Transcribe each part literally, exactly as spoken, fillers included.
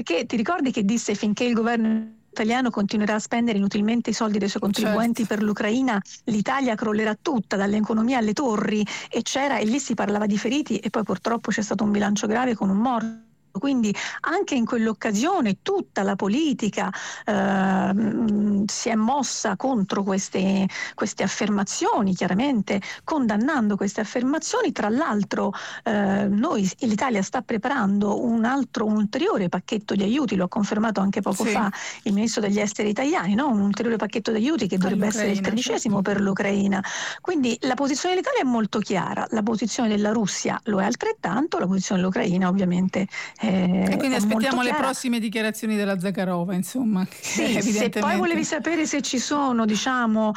perché ti ricordi che disse: finché il governo italiano continuerà a spendere inutilmente i soldi dei suoi contribuenti, certo, per l'Ucraina, l'Italia crollerà tutta, dall'economia alle torri, e c'era, e lì si parlava di feriti, e poi purtroppo c'è stato un bilancio grave con un morto. Quindi anche in quell'occasione tutta la politica eh, si è mossa contro queste, queste affermazioni, chiaramente condannando queste affermazioni. Tra l'altro eh, noi, l'Italia sta preparando un altro, un ulteriore pacchetto di aiuti, lo ha confermato anche poco sì. fa il ministro degli esteri italiani, no? Un ulteriore pacchetto di aiuti che dovrebbe essere il tredicesimo, certo, per l'Ucraina. Quindi la posizione dell'Italia è molto chiara, la posizione della Russia lo è altrettanto, la posizione dell'Ucraina ovviamente Eh, e quindi aspettiamo le prossime dichiarazioni della Zakharova, insomma. Sì, se poi volevi sapere se ci sono, diciamo,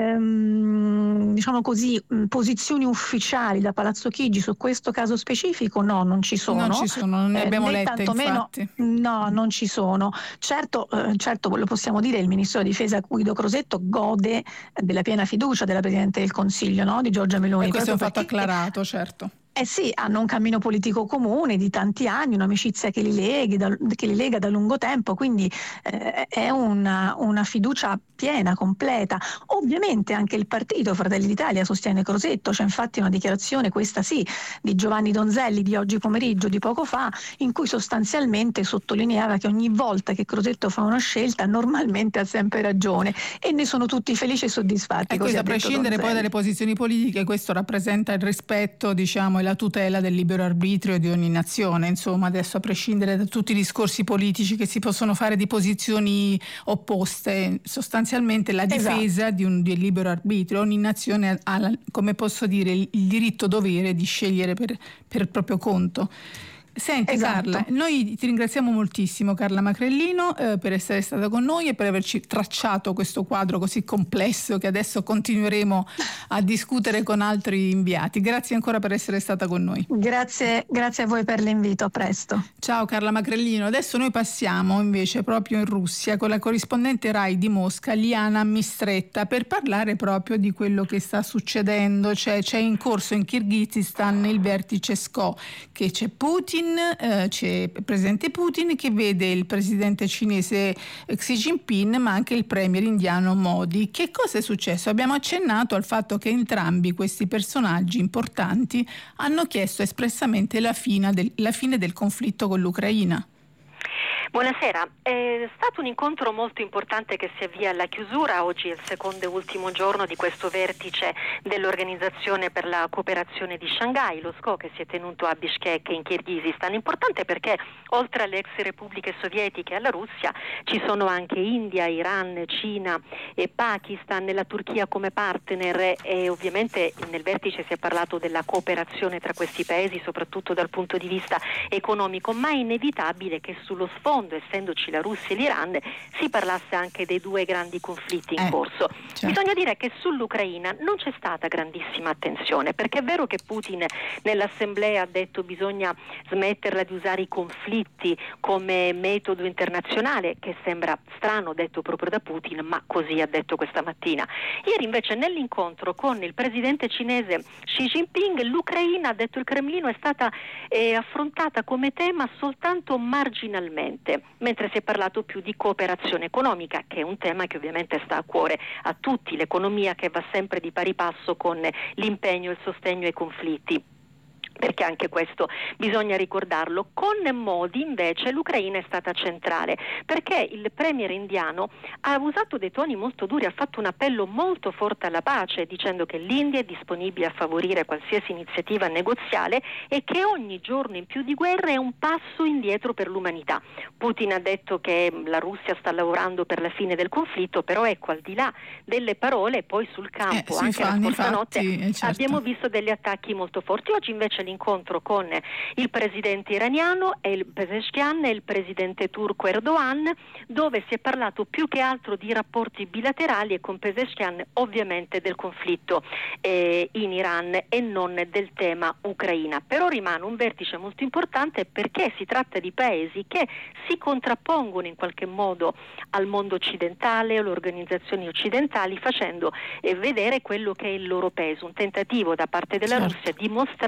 ehm, diciamo così, posizioni ufficiali da Palazzo Chigi su questo caso specifico, no, non ci sono. Non ci sono, non ne abbiamo eh, lette, infatti. No, non ci sono. Certo, eh, certo, lo possiamo dire, il ministro della Difesa Guido Crosetto gode della piena fiducia della Presidente del Consiglio, no, di Giorgia Meloni. E questo è un fatto perché... acclarato, certo. Eh sì, hanno un cammino politico comune di tanti anni, un'amicizia che li, leghi da, che li lega da lungo tempo, quindi eh, è una, una fiducia piena, completa. Ovviamente anche il partito Fratelli d'Italia sostiene Crosetto, c'è infatti una dichiarazione, questa sì, di Giovanni Donzelli di oggi pomeriggio, di poco fa, in cui sostanzialmente sottolineava che ogni volta che Crosetto fa una scelta normalmente ha sempre ragione, e ne sono tutti felici e soddisfatti. E questo, a prescindere poi dalle posizioni politiche, questo rappresenta il rispetto, diciamo, la tutela del libero arbitrio di ogni nazione. Insomma, adesso, a prescindere da tutti i discorsi politici che si possono fare di posizioni opposte, sostanzialmente la difesa, esatto, di un di libero arbitrio. Ogni nazione ha, come posso dire, il, il diritto dovere di scegliere per, per il proprio conto. Senti, esatto, Carla, noi ti ringraziamo moltissimo, Carla Macrellino, eh, per essere stata con noi e per averci tracciato questo quadro così complesso che adesso continueremo a discutere con altri inviati. Grazie ancora per essere stata con noi. Grazie, grazie a voi per l'invito, a presto. Ciao Carla Macrellino. Adesso noi passiamo invece proprio in Russia con la corrispondente Rai di Mosca, Liana Mistretta, per parlare proprio di quello che sta succedendo. C'è, c'è in corso in Kirghizistan il vertice S C O, che c'è Putin, Eh, c'è il presidente Putin che vede il presidente cinese Xi Jinping, ma anche il premier indiano Modi. Che cosa è successo? Abbiamo accennato al fatto che entrambi questi personaggi importanti hanno chiesto espressamente la fine del, la fine del conflitto con l'Ucraina. Buonasera, è stato un incontro molto importante che si avvia alla chiusura. Oggi è il secondo e ultimo giorno di questo vertice dell'Organizzazione per la Cooperazione di Shanghai, lo S C O, che si è tenuto a Bishkek in Kirghizistan. Importante perché oltre alle ex repubbliche sovietiche e alla Russia ci sono anche India, Iran, Cina e Pakistan, e la Turchia come partner, e ovviamente nel vertice si è parlato della cooperazione tra questi paesi, soprattutto dal punto di vista economico, ma è inevitabile che sullo sfondo, essendoci la Russia e l'Iran, si parlasse anche dei due grandi conflitti in eh, corso. Certo. Bisogna dire che sull'Ucraina non c'è stata grandissima attenzione, perché è vero che Putin nell'assemblea ha detto bisogna smetterla di usare i conflitti come metodo internazionale, che sembra strano detto proprio da Putin, ma così ha detto questa mattina. Ieri invece nell'incontro con il presidente cinese Xi Jinping, l'Ucraina, ha detto il Cremlino, è stata eh, affrontata come tema soltanto marginalmente, mentre si è parlato più di cooperazione economica, che è un tema che ovviamente sta a cuore a tutti, l'economia che va sempre di pari passo con l'impegno e il sostegno ai conflitti, perché anche questo bisogna ricordarlo. Con Modi invece l'Ucraina è stata centrale, perché il premier indiano ha usato dei toni molto duri, ha fatto un appello molto forte alla pace, dicendo che l'India è disponibile a favorire qualsiasi iniziativa negoziale e che ogni giorno in più di guerra è un passo indietro per l'umanità. Putin ha detto che la Russia sta lavorando per la fine del conflitto, però ecco, al di là delle parole, poi sul campo, eh, anche la scorsa notte eh, certo. abbiamo visto degli attacchi molto forti. Oggi invece l'incontro con il presidente iraniano e il Pezeshkian e il presidente turco Erdogan, dove si è parlato più che altro di rapporti bilaterali, e con Pezeshkian ovviamente del conflitto eh, in Iran e non del tema Ucraina. Però rimane un vertice molto importante, perché si tratta di paesi che si contrappongono in qualche modo al mondo occidentale, alle organizzazioni occidentali, facendo eh, vedere quello che è il loro peso, un tentativo da parte della certo. Russia di mostrare che non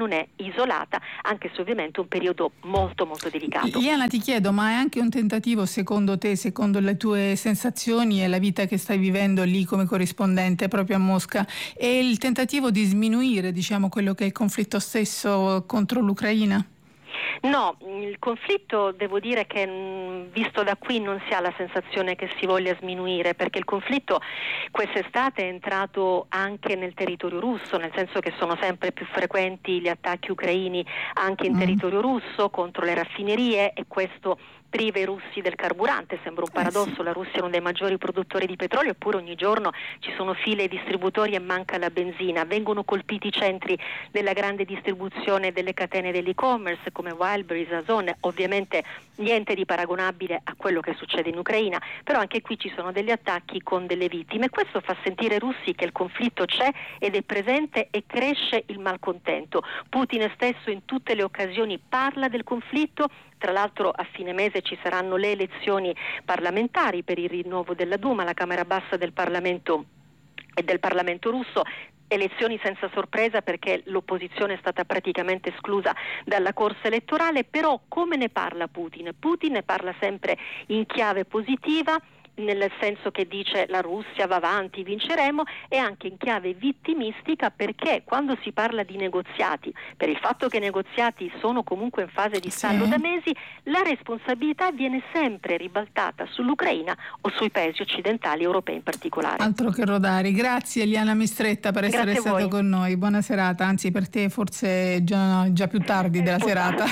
non è isolata, anche se ovviamente è un periodo molto molto delicato. Liana, ti chiedo, ma è anche un tentativo secondo te, secondo le tue sensazioni e la vita che stai vivendo lì come corrispondente proprio a Mosca, è il tentativo di sminuire, diciamo, quello che è il conflitto stesso contro l'Ucraina? No, il conflitto, devo dire che mh, visto da qui non si ha la sensazione che si voglia sminuire, perché il conflitto quest'estate è entrato anche nel territorio russo, nel senso che sono sempre più frequenti gli attacchi ucraini anche in mm. territorio russo contro le raffinerie, e questo priva i russi del carburante. Sembra un paradosso, eh sì. La Russia è uno dei maggiori produttori di petrolio, eppure ogni giorno ci sono file ai distributori e manca la benzina. Vengono colpiti i centri della grande distribuzione delle catene dell'e-commerce come Wildberries, Amazon, ovviamente niente di paragonabile a quello che succede in Ucraina, però anche qui ci sono degli attacchi con delle vittime. Questo fa sentire ai russi che il conflitto c'è ed è presente, e cresce il malcontento. Putin stesso in tutte le occasioni parla del conflitto. Tra l'altro a fine mese ci saranno le elezioni parlamentari per il rinnovo della Duma, la Camera Bassa del Parlamento e del Parlamento russo. Elezioni senza sorpresa, perché l'opposizione è stata praticamente esclusa dalla corsa elettorale. Però come ne parla Putin? Putin ne parla sempre in chiave positiva, nel senso che dice la Russia va avanti, vinceremo, e anche in chiave vittimistica, perché quando si parla di negoziati, per il fatto che i negoziati sono comunque in fase di stallo sì. da mesi, la responsabilità viene sempre ribaltata sull'Ucraina o sui paesi occidentali, europei in particolare. Altro che rodari. Grazie Liana Mistretta per essere Grazie stata con noi. Buona serata, anzi per te forse già, già più tardi della serata.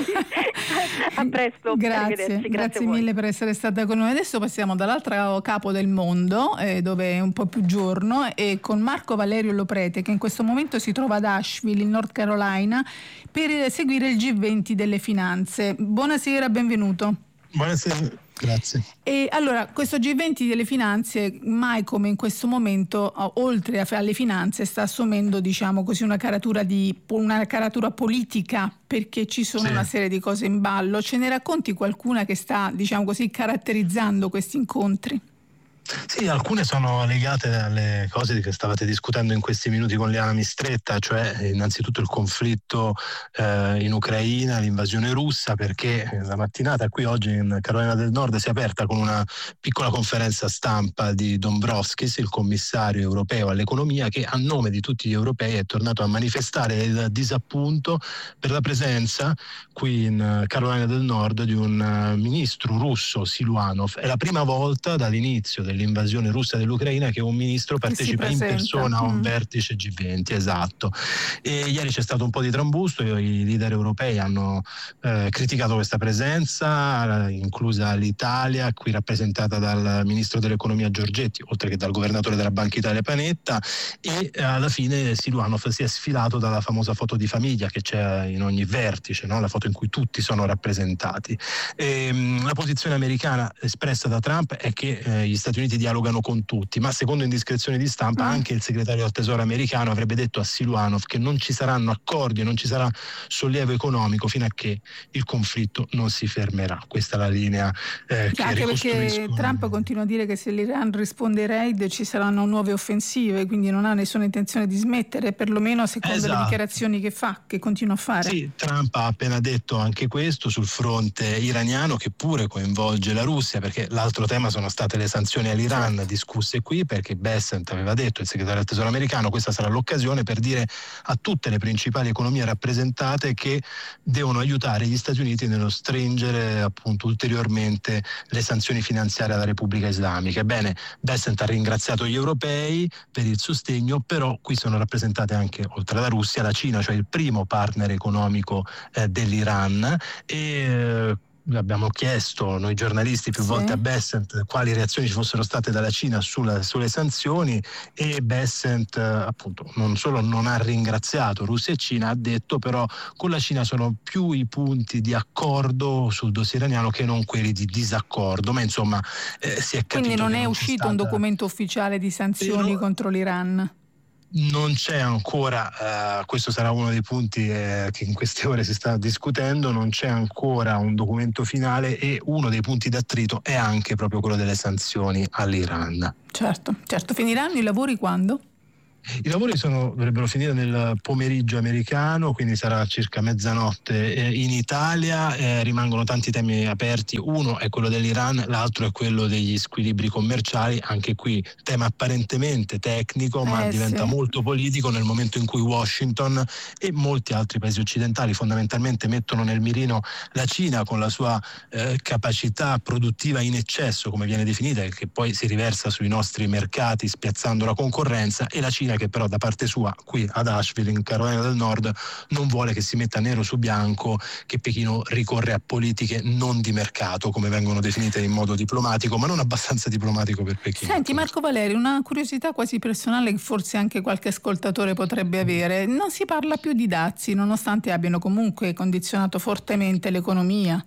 A presto. Grazie, grazie, grazie mille per essere stata con noi. Adesso passiamo dall'altro capo del mondo, eh, dove è un po' più giorno, e con Marco Valerio Loprete, che in questo momento si trova ad Asheville, in North Carolina, per seguire il G venti delle finanze. Buonasera, benvenuto. Buonasera, grazie. E allora, questo G venti delle finanze, mai come in questo momento, oltre alle finanze, sta assumendo, diciamo così, una caratura di una caratura politica, perché ci sono sì. una serie di cose in ballo. Ce ne racconti qualcuna che sta, diciamo così, caratterizzando questi incontri? Sì, alcune sono legate alle cose di che stavate discutendo in questi minuti con Liana Mistretta, cioè innanzitutto il conflitto eh, in Ucraina, l'invasione russa, perché la mattinata qui oggi in Carolina del Nord si è aperta con una piccola conferenza stampa di Dombrovskis, il commissario europeo all'economia, che a nome di tutti gli europei è tornato a manifestare il disappunto per la presenza qui in Carolina del Nord di un ministro russo, Siluanov. È la prima volta dall'inizio del l'invasione russa dell'Ucraina che un ministro partecipa in persona a un mm. vertice G venti, esatto. E ieri c'è stato un po' di trambusto, i leader europei hanno eh, criticato questa presenza, inclusa l'Italia, qui rappresentata dal ministro dell'economia Giorgetti, oltre che dal governatore della Banca Italia Panetta, e eh, alla fine Siluanov si è sfilato dalla famosa foto di famiglia che c'è in ogni vertice, no? La foto in cui tutti sono rappresentati. E, mh, la posizione americana espressa da Trump è che eh, gli Stati Uniti dialogano con tutti, ma secondo indiscrezioni di stampa mm. anche il segretario al tesoro americano avrebbe detto a Siluanov che non ci saranno accordi e non ci sarà sollievo economico fino a che il conflitto non si fermerà. Questa è la linea eh, che anche perché Trump continua a dire che se l'Iran risponde ai raid ci saranno nuove offensive, quindi non ha nessuna intenzione di smettere, perlomeno secondo esatto. le dichiarazioni che fa, che continua a fare. Sì, Trump ha appena detto anche questo sul fronte iraniano, che pure coinvolge la Russia, perché l'altro tema sono state le sanzioni all'Iran certo. discusse qui, perché Bessent aveva detto, il segretario del tesoro americano, questa sarà l'occasione per dire a tutte le principali economie rappresentate che devono aiutare gli Stati Uniti nello stringere appunto ulteriormente le sanzioni finanziarie alla Repubblica Islamica. Ebbene, Bessent ha ringraziato gli europei per il sostegno, però qui sono rappresentate anche, oltre alla Russia, la Cina, cioè il primo partner economico eh, dell'Iran, e eh, abbiamo chiesto noi giornalisti più sì. volte a Bessent quali reazioni ci fossero state dalla Cina sulla, sulle sanzioni, e Bessent appunto non solo non ha ringraziato Russia e Cina, ha detto però con la Cina sono più i punti di accordo sul dossier iraniano che non quelli di disaccordo, ma insomma eh, si è capito. Quindi non è non uscito stata... un documento ufficiale di sanzioni no. contro l'Iran? Non c'è ancora, uh, questo sarà uno dei punti eh, che in queste ore si sta discutendo, non c'è ancora un documento finale, e uno dei punti d'attrito è anche proprio quello delle sanzioni all'Iran. Certo, certo. Finiranno i lavori quando? I lavori sono, dovrebbero finire nel pomeriggio americano, quindi sarà circa mezzanotte eh, in Italia. Eh, rimangono tanti temi aperti. Uno è quello dell'Iran, l'altro è quello degli squilibri commerciali. Anche qui tema apparentemente tecnico, ma eh, diventa sì. molto politico nel momento in cui Washington e molti altri paesi occidentali fondamentalmente mettono nel mirino la Cina con la sua eh, capacità produttiva in eccesso, come viene definita, e che poi si riversa sui nostri mercati spiazzando la concorrenza, e la Cina che però da parte sua qui ad Asheville in Carolina del Nord non vuole che si metta nero su bianco che Pechino ricorre a politiche non di mercato, come vengono definite in modo diplomatico, ma non abbastanza diplomatico per Pechino. Senti Marco Valerio, una curiosità quasi personale che forse anche qualche ascoltatore potrebbe avere: non si parla più di dazi nonostante abbiano comunque condizionato fortemente l'economia.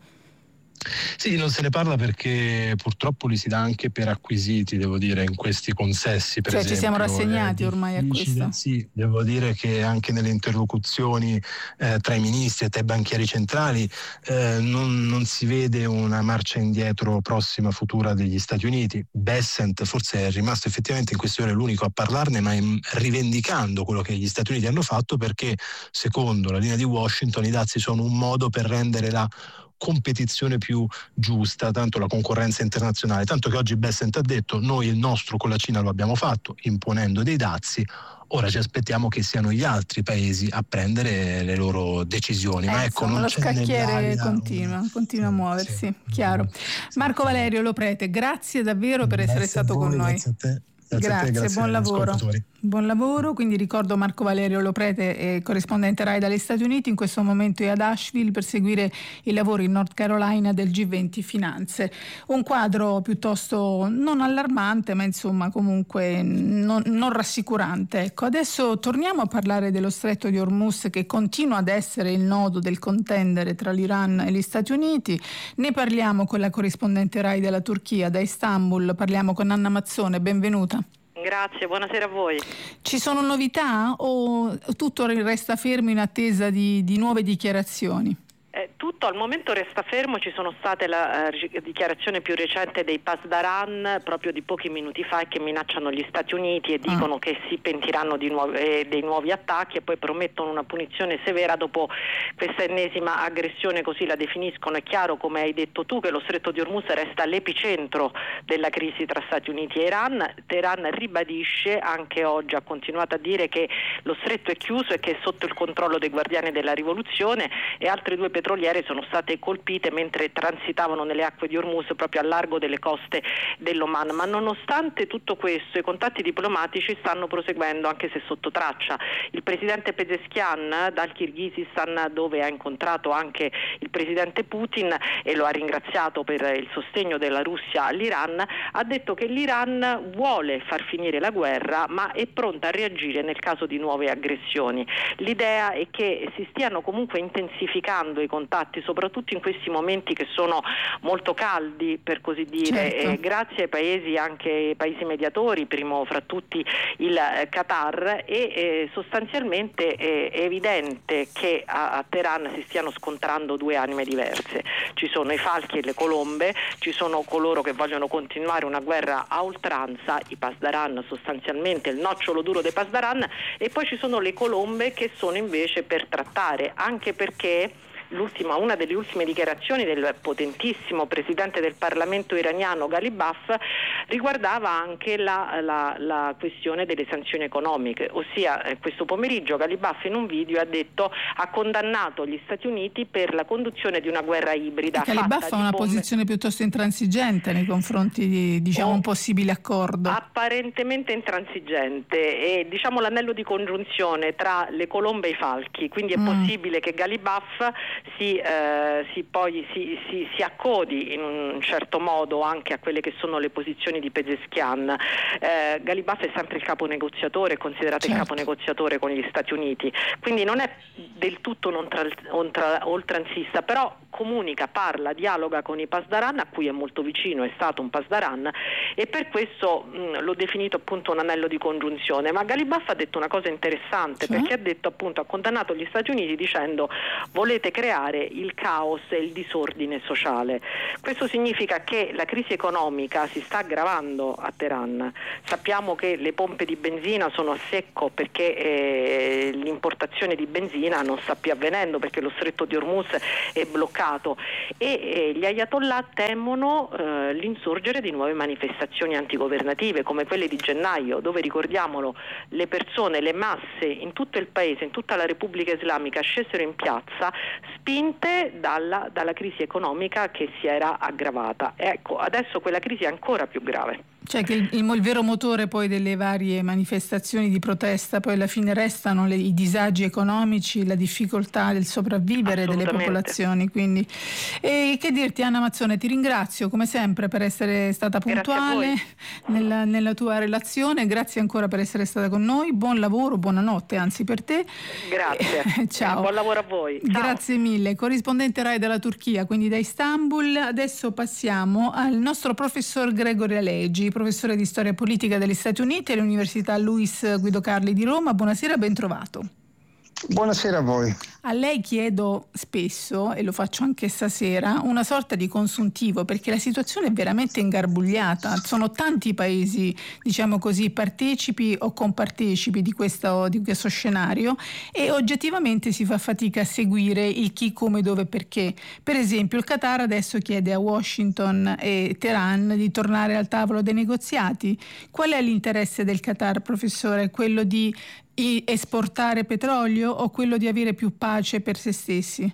Sì, non se ne parla perché purtroppo li si dà anche per acquisiti, devo dire, in questi consessi, per cioè esempio. Ci siamo rassegnati ormai a questo? Sì, devo dire che anche nelle interlocuzioni eh, tra i ministri e tra i banchieri centrali eh, non, non si vede una marcia indietro prossima futura degli Stati Uniti. Bessent forse è rimasto effettivamente in queste ore l'unico a parlarne, ma in, rivendicando quello che gli Stati Uniti hanno fatto, perché secondo la linea di Washington i dazi sono un modo per rendere la competizione più giusta, tanto la concorrenza internazionale, tanto che oggi Bessent ha detto: noi il nostro con la Cina lo abbiamo fatto imponendo dei dazi, ora ci aspettiamo che siano gli altri paesi a prendere le loro decisioni. Eh, Ma ecco, insomma, non lo c'è scacchiere continua, una... continua sì, a muoversi, sì. chiaro. Marco Valerio Loprete, grazie davvero per essere Grazie stato a voi, con noi. grazie a te. Grazie, Grazie, a te, grazie buon agli lavoro. ascoltatori. Buon lavoro, quindi ricordo Marco Valerio Loprete, è corrispondente Rai dagli Stati Uniti, in questo momento è ad Asheville per seguire i lavori in North Carolina del G venti Finanze. Un quadro piuttosto non allarmante, ma insomma comunque non, non rassicurante. Ecco, adesso torniamo a parlare dello Stretto di Hormuz, che continua ad essere il nodo del contendere tra l'Iran e gli Stati Uniti. Ne parliamo con la corrispondente Rai della Turchia, da Istanbul, parliamo con Anna Mazzone, benvenuta. Grazie, buonasera a voi. Ci sono novità o tutto resta fermo in attesa di, di nuove dichiarazioni? Eh, tutto al momento resta fermo. Ci sono state la eh, dichiarazione più recente dei Pasdaran proprio di pochi minuti fa, che minacciano gli Stati Uniti e dicono ah. che si pentiranno di nuovi, eh, dei nuovi attacchi, e poi promettono una punizione severa dopo questa ennesima aggressione, così la definiscono. È chiaro, come hai detto tu, che lo Stretto di Hormuz resta l'epicentro della crisi tra Stati Uniti e Iran. Teheran ribadisce, anche oggi ha continuato a dire, che lo stretto è chiuso e che è sotto il controllo dei guardiani della rivoluzione, e altre due petroliere sono state colpite mentre transitavano nelle acque di Hormuz, proprio a largo delle coste dell'Oman. Ma nonostante tutto questo, i contatti diplomatici stanno proseguendo, anche se sotto traccia. Il presidente Pezeshkian dal Kirghizistan, dove ha incontrato anche il presidente Putin e lo ha ringraziato per il sostegno della Russia all'Iran, ha detto che l'Iran vuole far finire la guerra, ma è pronta a reagire nel caso di nuove aggressioni. L'idea è che si stiano comunque intensificando i contatti, soprattutto in questi momenti che sono molto caldi, per così dire, certo. eh, grazie ai paesi, anche ai paesi mediatori, primo fra tutti il eh, Qatar, e eh, sostanzialmente eh, è evidente che a, a Teheran si stiano scontrando due anime diverse. Ci sono i falchi e le colombe, ci sono coloro che vogliono continuare una guerra a oltranza, i Pasdaran, sostanzialmente il nocciolo duro dei Pasdaran, e poi ci sono le colombe che sono invece per trattare, anche perché L'ultima, una delle ultime dichiarazioni del potentissimo presidente del Parlamento iraniano Ghalibaf riguardava anche la, la, la questione delle sanzioni economiche, ossia eh, questo pomeriggio Ghalibaf in un video ha detto, ha condannato gli Stati Uniti per la conduzione di una guerra ibrida. Ghalibaf ha una bombe... posizione piuttosto intransigente nei confronti di, diciamo, oh, un possibile accordo. Apparentemente intransigente, e diciamo l'anello di congiunzione tra le colombe e i falchi, quindi è mm. possibile che Ghalibaf Si, eh, si poi si, si, si accodi in un certo modo anche a quelle che sono le posizioni di Pezeshkian. Eh, Ghalibaf è sempre il capo negoziatore, è considerato certo. il capo negoziatore con gli Stati Uniti, quindi non è del tutto non tra, oltra, oltranzista, però comunica, parla, dialoga con i Pasdaran, a cui è molto vicino, è stato un Pasdaran, e per questo mh, l'ho definito appunto un anello di congiunzione. Ma Galibaf ha detto una cosa interessante, sì, perché ha detto appunto, ha condannato gli Stati Uniti dicendo: volete creare il caos e il disordine sociale. Questo significa che la crisi economica si sta aggravando a Teheran. Sappiamo che le pompe di benzina sono a secco perché eh, l'importazione di benzina non sta più avvenendo perché lo stretto di Hormuz è bloccato, e eh, gli ayatollah temono eh, l'insorgere di nuove manifestazioni antigovernative come quelle di gennaio, dove, ricordiamolo, le persone, le masse in tutto il paese, in tutta la Repubblica Islamica scesero in piazza spinte dalla, dalla crisi economica che si era aggravata. Ecco, adesso quella crisi è ancora più grave. Cioè che il, il, il vero motore poi delle varie manifestazioni di protesta poi alla fine restano le, i disagi economici, la difficoltà del sopravvivere delle popolazioni. Quindi, e che dirti, Anna Mazzone, ti ringrazio come sempre per essere stata puntuale nella, nella tua relazione, grazie ancora per essere stata con noi, buon lavoro, buonanotte anzi per te. Grazie. Ciao. Buon lavoro a voi. Ciao. Grazie mille. Corrispondente Rai dalla Turchia, quindi da Istanbul. Adesso passiamo al nostro professor Gregory Alegi, professore di storia politica degli Stati Uniti all'Università Luis Guido Carli di Roma. Buonasera, ben trovato. Buonasera a voi. A lei chiedo spesso, e lo faccio anche stasera, una sorta di consuntivo, perché la situazione è veramente ingarbugliata. Sono tanti i paesi, diciamo così, partecipi o compartecipi di questo, di questo scenario, e oggettivamente si fa fatica a seguire il chi, come, dove, perché. Per esempio il Qatar adesso chiede a Washington e Teheran di tornare al tavolo dei negoziati. Qual è l'interesse del Qatar, professore? Quello di esportare petrolio o quello di avere più pace per se stessi?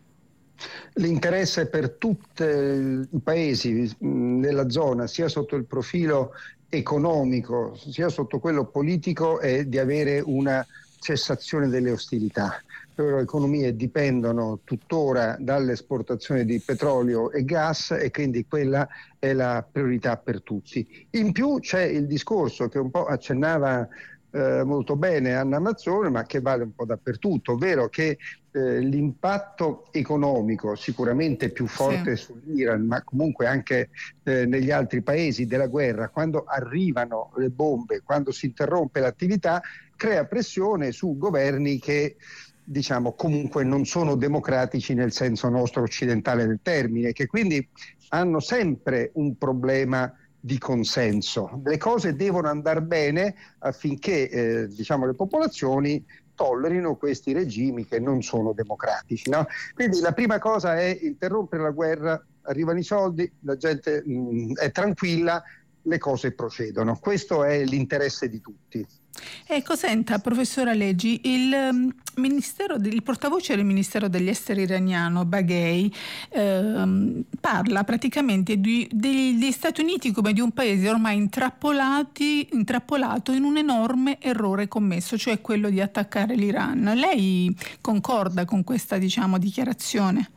L'interesse per tutti i paesi nella zona, sia sotto il profilo economico sia sotto quello politico, è di avere una cessazione delle ostilità. Le loro economie dipendono tuttora dall'esportazione di petrolio e gas, e quindi quella è la priorità per tutti. In più c'è il discorso che un po' accennava Eh, molto bene Anna Mazzone, ma che vale un po' dappertutto, ovvero che eh, l'impatto economico sicuramente più forte sì. sull'Iran, ma comunque anche eh, negli altri paesi della guerra, quando arrivano le bombe, quando si interrompe l'attività, crea pressione su governi che, diciamo, comunque non sono democratici nel senso nostro occidentale del termine, che quindi hanno sempre un problema di consenso. Le cose devono andare bene affinché eh, diciamo le popolazioni tollerino questi regimi che non sono democratici, no? Quindi la prima cosa è interrompere la guerra, arrivano i soldi, la gente mh, è tranquilla, le cose procedono. Questo è l'interesse di tutti. Ecco, senta, professor Alegi, il um, ministero, il portavoce del Ministero degli Esteri iraniano, Baghei, ehm, parla praticamente di, degli Stati Uniti come di un paese ormai intrappolati, intrappolato in un enorme errore commesso, cioè quello di attaccare l'Iran. Lei concorda con questa, diciamo, dichiarazione?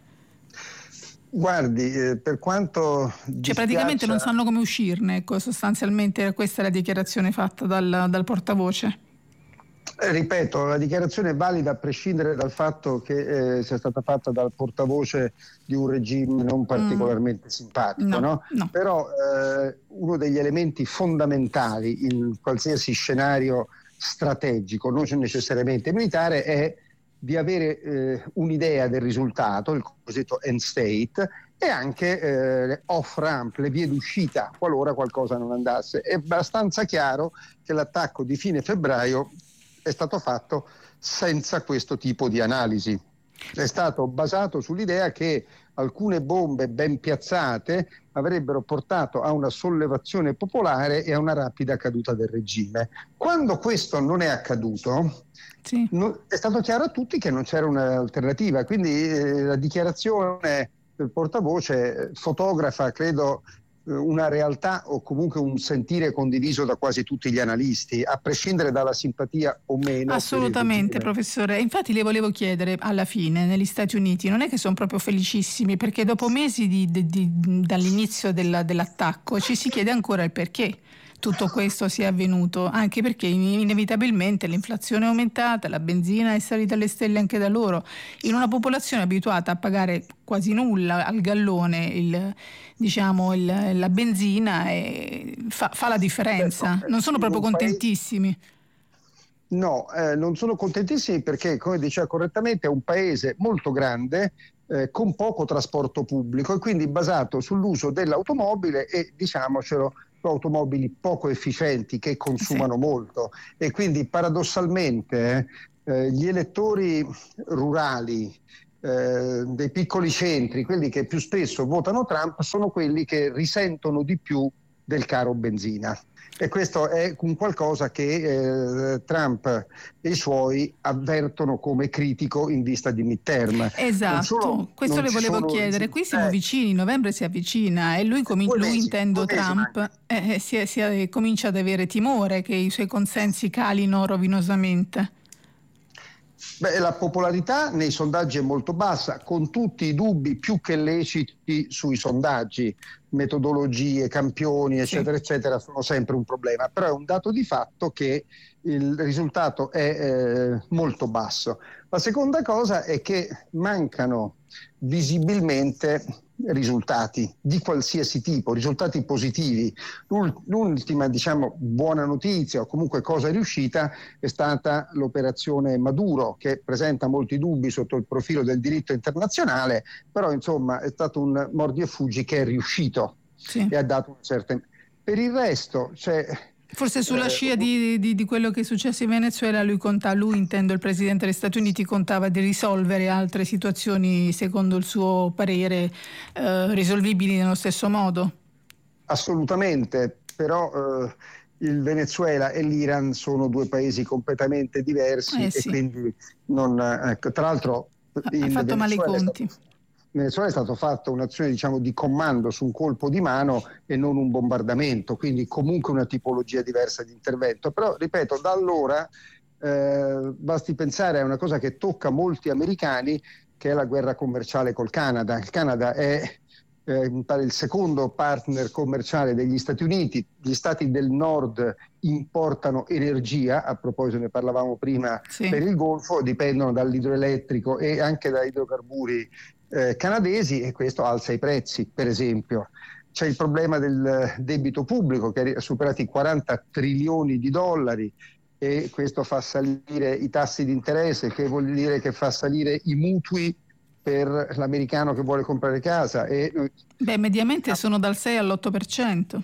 Guardi, eh, per quanto dispiaccia... Cioè praticamente non sanno come uscirne, ecco, sostanzialmente questa è la dichiarazione fatta dal, dal portavoce. Eh, ripeto, la dichiarazione è valida a prescindere dal fatto che eh, sia stata fatta dal portavoce di un regime non particolarmente mm. simpatico, no, no? no. Però eh, uno degli elementi fondamentali in qualsiasi scenario strategico, non necessariamente militare, è di avere eh, un'idea del risultato, il cosiddetto end state, e anche eh, le off-ramp, le vie d'uscita, qualora qualcosa non andasse. È abbastanza chiaro che l'attacco di fine febbraio è stato fatto senza questo tipo di analisi. È stato basato sull'idea che alcune bombe ben piazzate avrebbero portato a una sollevazione popolare e a una rapida caduta del regime. Quando questo non è accaduto, sì. non, è stato chiaro a tutti che non c'era un'alternativa, quindi eh, la dichiarazione del portavoce fotografa, credo, una realtà o comunque un sentire condiviso da quasi tutti gli analisti, a prescindere dalla simpatia o meno. Assolutamente, professore. Infatti le volevo chiedere, alla fine negli Stati Uniti non è che sono proprio felicissimi, perché dopo mesi di, di, di, dall'inizio della, dell'attacco ci si chiede ancora il perché. tutto questo sia avvenuto, anche perché inevitabilmente l'inflazione è aumentata, la benzina è salita alle stelle anche da loro, in una popolazione abituata a pagare quasi nulla al gallone il, diciamo il, la benzina e fa, fa la differenza. Non sono proprio contentissimi. No, eh, non sono contentissimi perché, come diceva correttamente, è un paese molto grande, eh, con poco trasporto pubblico e quindi basato sull'uso dell'automobile e, diciamocelo, automobili poco efficienti che consumano sì. molto, e quindi paradossalmente eh, gli elettori rurali eh, dei piccoli centri, quelli che più spesso votano Trump, sono quelli che risentono di più del caro benzina. E questo è un qualcosa che eh, Trump e i suoi avvertono come critico in vista di midterm. Esatto, solo, questo le volevo chiedere. Qui siamo eh, vicini, novembre si avvicina e lui, com- lui intendo Trump, eh, si, si, comincia ad avere timore che i suoi consensi calino rovinosamente. Beh, la popolarità nei sondaggi è molto bassa, con tutti i dubbi più che leciti sui sondaggi, metodologie, campioni, eccetera, sì. eccetera, sono sempre un problema, però è un dato di fatto che il risultato è eh, molto basso. La seconda cosa è che mancano visibilmente risultati di qualsiasi tipo, risultati positivi. L'ultima, diciamo, buona notizia o comunque cosa riuscita è stata l'operazione Maduro, che presenta molti dubbi sotto il profilo del diritto internazionale, però insomma è stato un mordi e fuggi che è riuscito sì. e ha dato una certa... Per il resto c'è... Forse sulla scia di, di, di quello che è successo in Venezuela, lui conta, lui intendo il Presidente degli Stati Uniti contava di risolvere altre situazioni secondo il suo parere eh, risolvibili nello stesso modo. Assolutamente, però eh, il Venezuela e l'Iran sono due paesi completamente diversi eh sì. e quindi non, ecco, tra l'altro ha, ha fatto male i conti. In Venezuela è stato fatto un'azione, diciamo, di comando su un colpo di mano e non un bombardamento, quindi comunque una tipologia diversa di intervento. Però, ripeto, da allora eh, basti pensare a una cosa che tocca molti americani, che è la guerra commerciale col Canada. Il Canada è eh, il secondo partner commerciale degli Stati Uniti. Gli stati del nord importano energia, a proposito ne parlavamo prima, sì. per il Golfo, dipendono dall'idroelettrico e anche da idrocarburi Eh, canadesi, e questo alza i prezzi. Per esempio c'è il problema del debito pubblico che ha superato i quaranta trilioni di dollari e questo fa salire i tassi di interesse, che vuol dire che fa salire i mutui per l'americano che vuole comprare casa. E beh, mediamente sono dal sei all'otto per cento.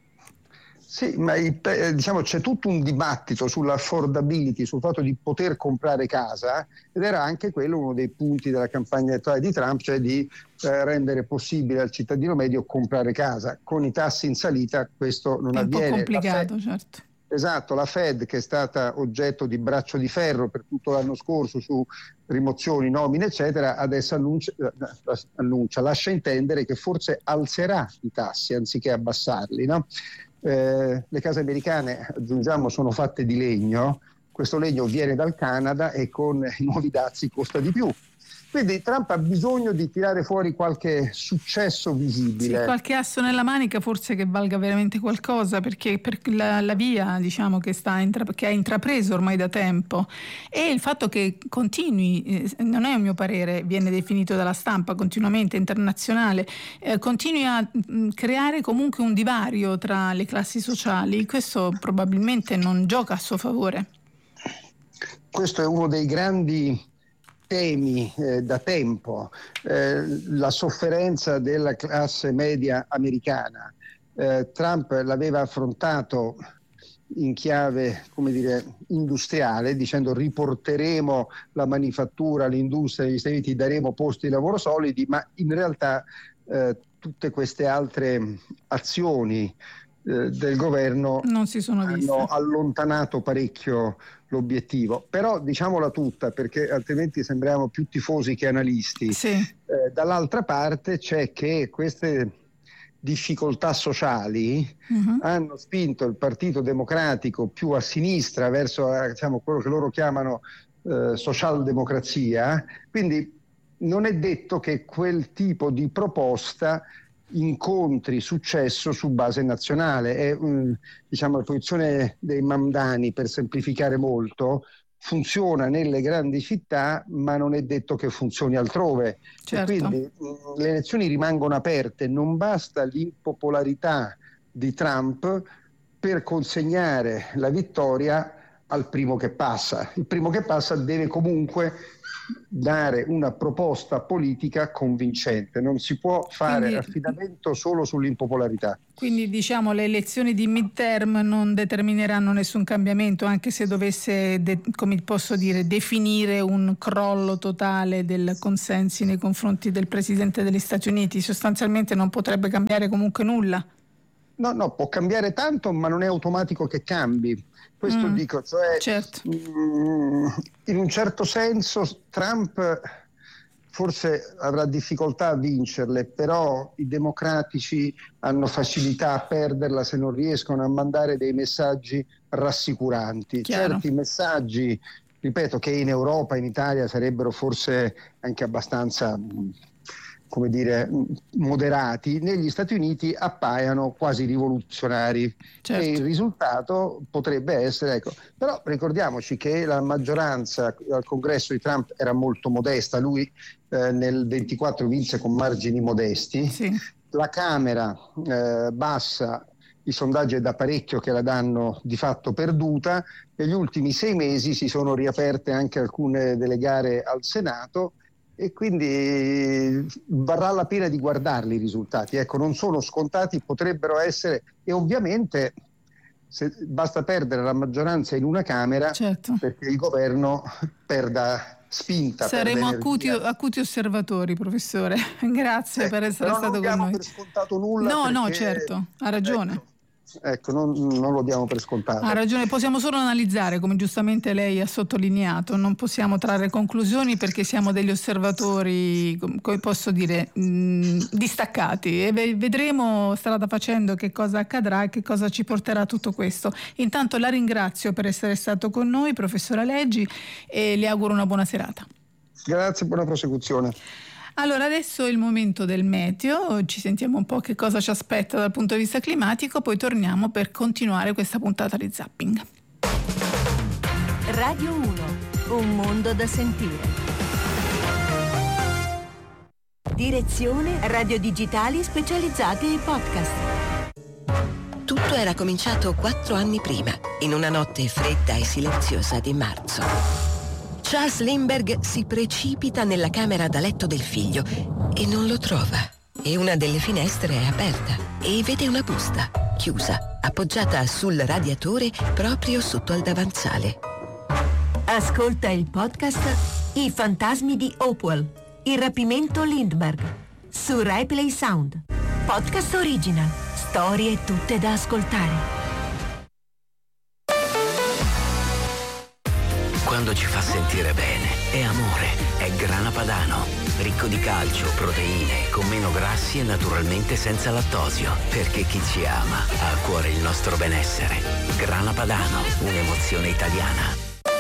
Sì, ma il, diciamo, c'è tutto un dibattito sull'affordability, sul fatto di poter comprare casa, ed era anche quello uno dei punti della campagna elettorale di Trump, cioè di eh, rendere possibile al cittadino medio comprare casa. Con i tassi in salita questo non è avviene. È un po' complicato, Fed, certo. Esatto, la Fed, che è stata oggetto di braccio di ferro per tutto l'anno scorso su rimozioni, nomine, eccetera, adesso annuncia, annuncia lascia intendere che forse alzerà i tassi anziché abbassarli, no? Eh, le case americane, aggiungiamo, sono fatte di legno, questo legno viene dal Canada e con i nuovi dazi costa di più. Quindi Trump ha bisogno di tirare fuori qualche successo visibile. Sì, qualche asso nella manica forse che valga veramente qualcosa, perché per la, la via, diciamo, che, sta intra- che ha intrapreso ormai da tempo, e il fatto che continui, eh, non è un mio parere, viene definito dalla stampa continuamente internazionale, eh, continui a mh, creare comunque un divario tra le classi sociali, questo probabilmente non gioca a suo favore. Questo è uno dei grandi temi eh, da tempo, eh, la sofferenza della classe media americana. Eh, Trump l'aveva affrontato in chiave, come dire, industriale, dicendo riporteremo la manifattura, l'industria negli Stati Uniti, daremo posti di lavoro solidi, ma in realtà eh, tutte queste altre azioni eh, del governo non si sono hanno viste. allontanato parecchio l'obiettivo. Però diciamola tutta, perché altrimenti sembriamo più tifosi che analisti. Sì. Eh, dall'altra parte c'è che queste difficoltà sociali uh-huh. hanno spinto il Partito Democratico più a sinistra verso, diciamo, quello che loro chiamano eh, socialdemocrazia, quindi non è detto che quel tipo di proposta incontri successo su base nazionale. È um, diciamo la posizione dei Mamdani, per semplificare molto, funziona nelle grandi città, ma non è detto che funzioni altrove. Certo. E quindi mh, le elezioni rimangono aperte, non basta l'impopolarità di Trump per consegnare la vittoria al primo che passa. Il primo che passa deve comunque dare una proposta politica convincente, non si può fare quindi, affidamento solo sull'impopolarità. Quindi diciamo le elezioni di midterm non determineranno nessun cambiamento, anche se dovesse, de, come posso dire, definire un crollo totale del consensi nei confronti del Presidente degli Stati Uniti, sostanzialmente non potrebbe cambiare comunque nulla. No, no, può cambiare tanto, ma non è automatico che cambi. Questo mm, dico, cioè certo. mh, in un certo senso Trump forse avrà difficoltà a vincerle, però i democratici hanno facilità a perderla se non riescono a mandare dei messaggi rassicuranti. Chiaro. Certi messaggi, ripeto, che in Europa, in Italia sarebbero forse anche abbastanza, come dire, moderati, negli Stati Uniti appaiano quasi rivoluzionari. Certo. E il risultato potrebbe essere, ecco, però ricordiamoci che la maggioranza al congresso di Trump era molto modesta, lui eh, nel ventiquattro vinse con margini modesti, sì. La Camera eh, bassa, i sondaggi è da parecchio che la danno di fatto perduta, negli ultimi sei mesi si sono riaperte anche alcune delle gare al Senato, e quindi varrà la pena di guardarli i risultati. Ecco, non sono scontati, potrebbero essere, e ovviamente se, basta perdere la maggioranza in una Camera, certo. perché il governo perda spinta. Saremo acuti, acuti osservatori, professore. Grazie eh, per essere stato con noi. Non diamo per scontato nulla. No, perché, no, certo, ha ragione. Ecco, Ecco, non, non lo diamo per scontato. Ha ragione, possiamo solo analizzare, come giustamente lei ha sottolineato, non possiamo trarre conclusioni perché siamo degli osservatori, come posso dire, mh, distaccati, e vedremo strada facendo che cosa accadrà e che cosa ci porterà tutto questo. Intanto la ringrazio per essere stato con noi, professore Leggi, e le auguro una buona serata. Grazie, buona prosecuzione. Allora adesso è il momento del meteo, ci sentiamo un po' che cosa ci aspetta dal punto di vista climatico, poi torniamo per continuare questa puntata di Zapping. Radio uno, un mondo da sentire. Direzione Radio Digitali Specializzati ai podcast. Tutto era cominciato quattro anni prima, in una notte fredda e silenziosa di marzo. Charles Lindbergh si precipita nella camera da letto del figlio e non lo trova. E una delle finestre è aperta e vede una busta, chiusa, appoggiata sul radiatore proprio sotto al davanzale. Ascolta il podcast I fantasmi di Hopewell, il rapimento Lindbergh, su RaiPlay Sound. Podcast original, storie tutte da ascoltare. Quando ci fa sentire bene, è amore, è Grana Padano, ricco di calcio, proteine, con meno grassi e naturalmente senza lattosio, perché chi ci ama ha a cuore il nostro benessere. Grana Padano, un'emozione italiana.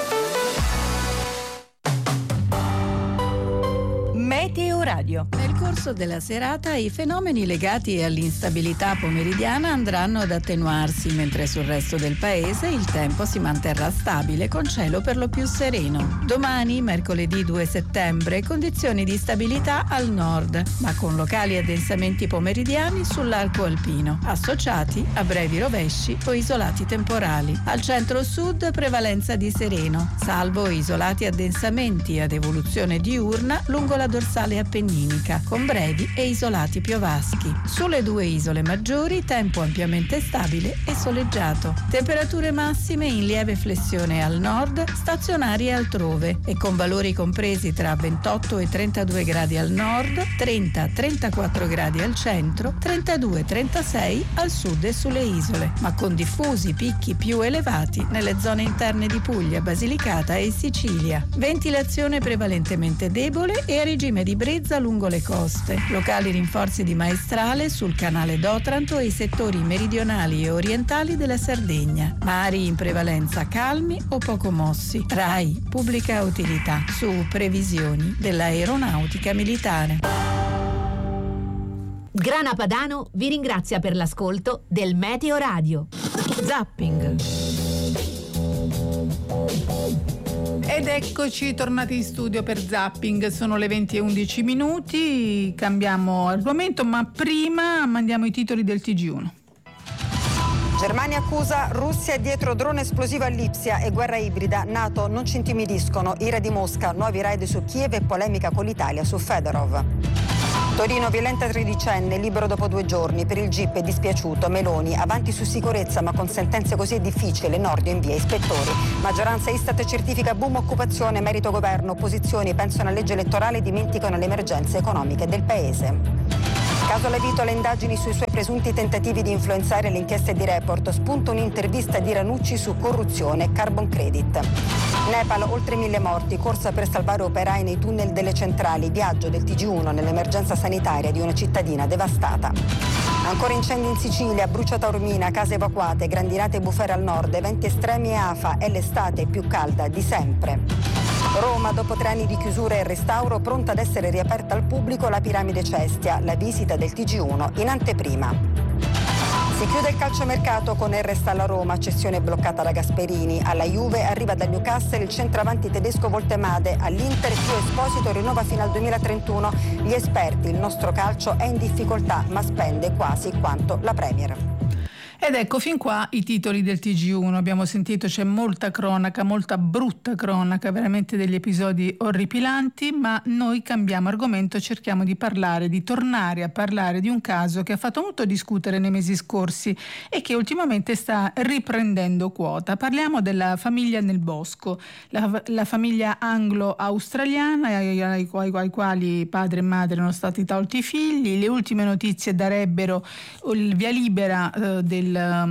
Meteo Radio. Nel corso della serata i fenomeni legati all'instabilità pomeridiana andranno ad attenuarsi, mentre sul resto del paese il tempo si manterrà stabile con cielo per lo più sereno. Domani, mercoledì due settembre, condizioni di stabilità al nord, ma con locali addensamenti pomeridiani sull'arco alpino, associati a brevi rovesci o isolati temporali. Al centro-sud prevalenza di sereno, salvo isolati addensamenti ad evoluzione diurna lungo la dorsale appenninica, con brevi e isolati piovaschi. Sulle due isole maggiori tempo ampiamente stabile e soleggiato. Temperature massime in lieve flessione al nord, stazionarie altrove e con valori compresi tra ventotto e trentadue gradi al nord, trenta trentaquattro gradi al centro, trentadue trentasei al sud e sulle isole, ma con diffusi picchi più elevati nelle zone interne di Puglia, Basilicata e Sicilia. Ventilazione prevalentemente debole e a regime di brezza lungo le coste. Locali rinforzi di maestrale sul canale d'Otranto e i settori meridionali e orientali della Sardegna. Mari in prevalenza calmi o poco mossi. RAI, pubblica utilità, su previsioni dell'aeronautica militare. Grana Padano vi ringrazia per l'ascolto del Meteo Radio. Zapping. Ed eccoci tornati in studio per Zapping, sono le venti e undici minuti, cambiamo argomento, ma prima mandiamo i titoli del T G uno. Germania accusa Russia è dietro drone esplosivo a Lipsia e guerra ibrida. NATO non ci intimidiscono, ira di Mosca, nuovi raid su Kiev e polemica con l'Italia su Fedorov. Torino violenta tredicenne, libero dopo due giorni, per il G I P è dispiaciuto, Meloni avanti su sicurezza ma con sentenze così è difficile, Nordio invia ispettori. Maggioranza Istat certifica boom occupazione, merito governo, opposizioni pensano a legge elettorale e dimenticano le emergenze economiche del paese. Caso Levito, le indagini sui suoi presunti tentativi di influenzare le inchieste di Report, spunta un'intervista di Ranucci su corruzione, carbon credit. Nepal, oltre mille morti, corsa per salvare operai nei tunnel delle centrali, viaggio del T G uno nell'emergenza sanitaria di una cittadina devastata. Ancora incendi in Sicilia, brucia Taormina, case evacuate, grandinate e bufere al nord, eventi estremi e afa, è l'estate più calda di sempre. Roma, dopo tre anni di chiusura e restauro, pronta ad essere riaperta al pubblico la piramide Cestia, la visita del T G uno in anteprima. Si chiude il calciomercato con Errest alla Roma, cessione bloccata da Gasperini. Alla Juve arriva dal Newcastle il centravanti tedesco Voltemade. All'Inter Pio Esposito rinnova fino al duemilatrentuno. Gli esperti, il nostro calcio è in difficoltà ma spende quasi quanto la Premier. Ed ecco fin qua i titoli del T G uno, abbiamo sentito c'è molta cronaca, molta brutta cronaca, veramente degli episodi orripilanti, ma noi cambiamo argomento, cerchiamo di parlare, di tornare a parlare di un caso che ha fatto molto discutere nei mesi scorsi e che ultimamente sta riprendendo quota. Parliamo della famiglia nel bosco, la, la famiglia anglo-australiana ai, ai, ai quali padre e madre erano stati tolti i figli. Le ultime notizie darebbero il via libera eh, del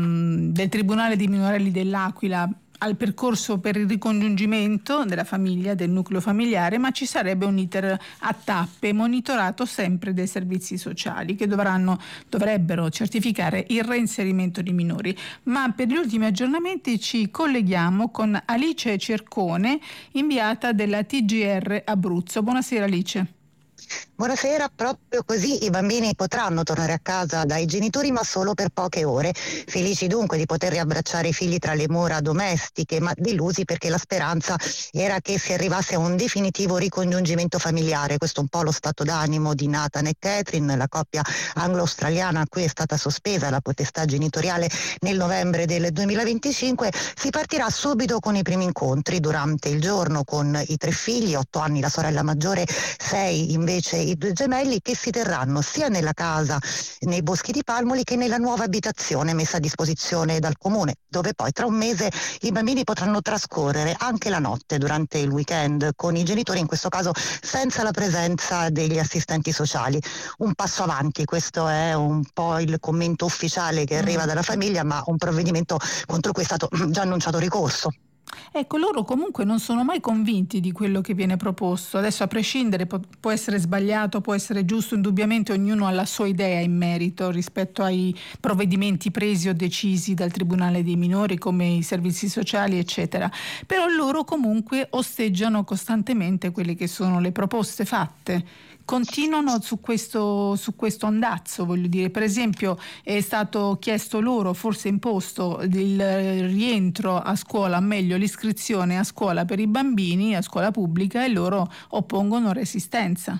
del Tribunale dei minorenni dell'Aquila al percorso per il ricongiungimento della famiglia, del nucleo familiare, ma ci sarebbe un iter a tappe monitorato sempre dai servizi sociali che dovranno, dovrebbero certificare il reinserimento di minori. Ma per gli ultimi aggiornamenti ci colleghiamo con Alice Cercone, inviata della T G R Abruzzo. Buonasera Alice. Buonasera, proprio così i bambini potranno tornare a casa dai genitori ma solo per poche ore, felici dunque di poter riabbracciare i figli tra le mura domestiche, ma delusi perché la speranza era che si arrivasse a un definitivo ricongiungimento familiare. Questo è un po' lo stato d'animo di Nathan e Catherine, la coppia anglo-australiana a cui è stata sospesa la potestà genitoriale nel novembre del duemilaventicinque. Si partirà subito con i primi incontri durante il giorno con i tre figli, otto anni la sorella maggiore, sei invece i due gemelli, che si terranno sia nella casa nei Boschi di Palmoli che nella nuova abitazione messa a disposizione dal comune, dove poi tra un mese i bambini potranno trascorrere anche la notte durante il weekend con i genitori, in questo caso senza la presenza degli assistenti sociali. Un passo avanti, questo è un po' il commento ufficiale che arriva dalla famiglia, ma un provvedimento contro cui è stato già annunciato ricorso. Ecco, loro comunque non sono mai convinti di quello che viene proposto. Adesso, a prescindere, può, può essere sbagliato, può essere giusto, indubbiamente ognuno ha la sua idea in merito rispetto ai provvedimenti presi o decisi dal Tribunale dei minori, come i servizi sociali, eccetera. Però loro comunque osteggiano costantemente quelle che sono le proposte fatte. Continuano su questo, su questo andazzo, voglio dire. Per esempio è stato chiesto loro, forse imposto, il rientro a scuola, meglio l'iscrizione a scuola per i bambini, a scuola pubblica, e loro oppongono resistenza.